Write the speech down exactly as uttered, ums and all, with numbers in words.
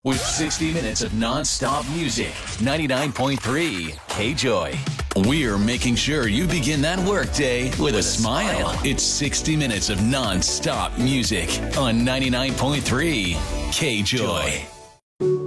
With sixty minutes of non-stop music, ninety-nine point three K-Joy. We're making sure you begin that workday with, with a, a smile. smile. It's sixty minutes of non-stop music on ninety-nine point three K-Joy.